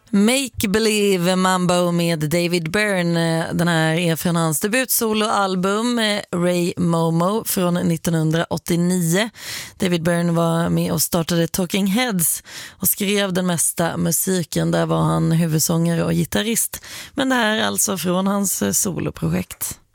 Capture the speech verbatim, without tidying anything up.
Make Believe Mambo med David Byrne. Den här är från hans debutsoloalbum Ray Momo från nittonhundraåttionio. David Byrne var med och startade Talking Heads och skrev den mesta musiken. Där var han huvudsångare och gitarrist. Men det här är alltså från hans soloprojekt.